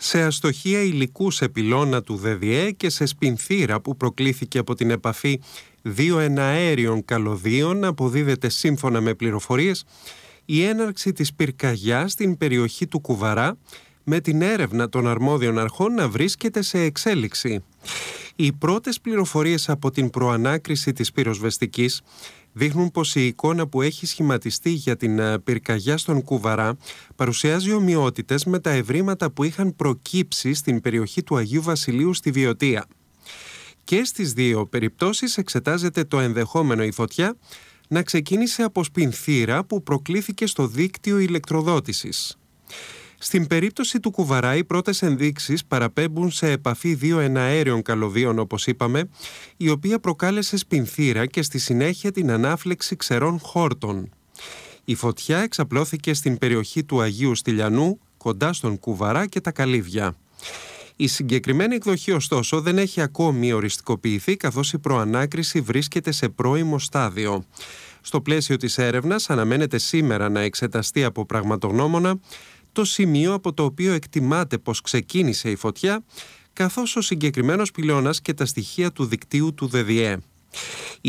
σε αστοχία υλικού σε πυλώνα του ΔΔΕ και σε σπινθήρα που προκλήθηκε από την επαφή δύο εναέριων καλωδίων, αποδίδεται σύμφωνα με πληροφορίες η έναρξη της πυρκαγιάς στην περιοχή του Κουβαρά, με την έρευνα των αρμόδιων αρχών να βρίσκεται σε εξέλιξη. Οι πρώτες πληροφορίες από την προανάκριση της πυροσβεστικής δείχνουν πως η εικόνα που έχει σχηματιστεί για την πυρκαγιά στον Κουβαρά παρουσιάζει ομοιότητες με τα ευρήματα που είχαν προκύψει στην περιοχή του Αγίου Βασιλείου στη Βιωτία. Και στις δύο περιπτώσεις εξετάζεται το ενδεχόμενο η φωτιά να ξεκίνησε από σπινθήρα που προκλήθηκε στο δίκτυο ηλεκτροδότησης. Στην περίπτωση του Κουβαρά, οι πρώτες ενδείξεις παραπέμπουν σε επαφή δύο εναέριων καλωδίων, όπως είπαμε, η οποία προκάλεσε σπινθήρα και στη συνέχεια την ανάφλεξη ξερών χόρτων. Η φωτιά εξαπλώθηκε στην περιοχή του Αγίου Στυλιανού, κοντά στον Κουβαρά και τα Καλύβια. Η συγκεκριμένη εκδοχή, ωστόσο, δεν έχει ακόμη οριστικοποιηθεί, καθώς η προανάκριση βρίσκεται σε πρώιμο στάδιο. Στο πλαίσιο της έρευνας αναμένεται σήμερα να εξεταστεί από πραγματογνώμονα το σημείο από το οποίο εκτιμάται πως ξεκίνησε η φωτιά, καθώς ο συγκεκριμένος πυλώνας και τα στοιχεία του δικτύου του ΔΔΕ.